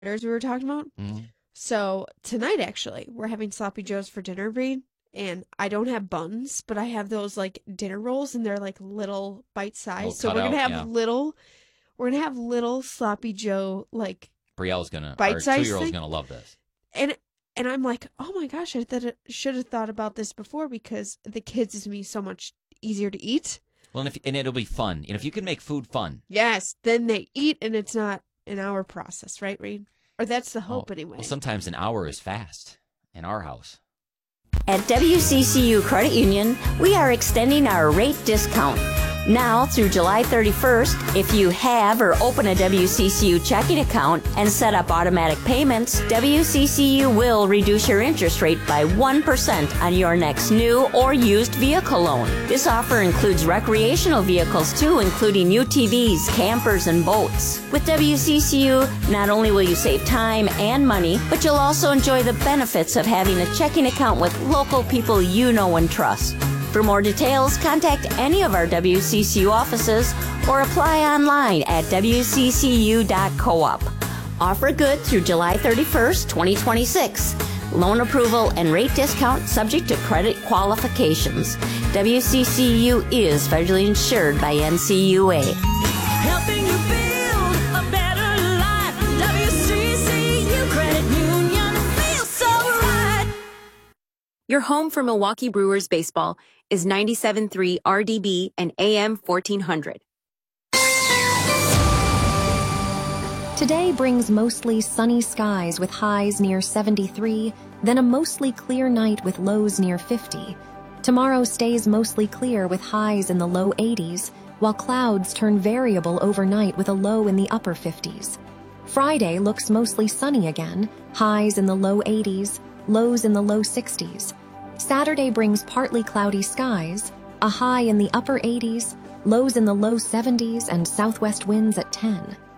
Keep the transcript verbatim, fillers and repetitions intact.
we were talking about. Mm-hmm. So tonight, actually, we're having Sloppy Joes for dinner, Breen. And I don't have buns, but I have those like dinner rolls, and they're like little bite size. So we're gonna cutout, have yeah. little, we're gonna have little Sloppy Joe like Brielle's gonna, bite our size two-year-old's thing. gonna love this. And and I'm like, oh my gosh, I thought should have thought about this before because the kids is me so much easier to eat. Well, and, if, and it'll be fun. And if you can make food fun, Yes, then they eat, and it's not an hour process, right, Reed? Or that's the hope well, anyway. Well, sometimes an hour is fast in our house. At W C C U Credit Union, we are extending our rate discount. Now through July thirty-first, if you have or open a W C C U checking account and set up automatic payments, W C C U will reduce your interest rate by one percent on your next new or used vehicle loan. This offer includes recreational vehicles too, including U T Vs, campers, and boats. With W C C U, not only will you save time and money, but you'll also enjoy the benefits of having a checking account with local people you know and trust. For more details, contact any of our W C C U offices or apply online at w c c u dot coop. Offer good through July thirty-first, twenty twenty-six. Loan approval and rate discount subject to credit qualifications. W C C U is federally insured by N C U A. Helping you build a better life. W C C U Credit Union feels so right. Your home for Milwaukee Brewers baseball is ninety-seven point three R D B and A M fourteen hundred. Today brings mostly sunny skies with highs near seventy-three, then a mostly clear night with lows near fifty. Tomorrow stays mostly clear with highs in the low eighties, while clouds turn variable overnight with a low in the upper fifties. Friday looks mostly sunny again, highs in the low eighties, lows in the low sixties. Saturday brings partly cloudy skies, a high in the upper eighties, lows in the low seventies, and southwest winds at ten.